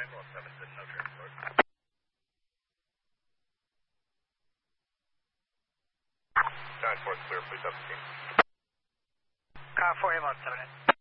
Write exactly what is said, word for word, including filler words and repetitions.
nine four clear, please up the team. Car four, eight one seven eight.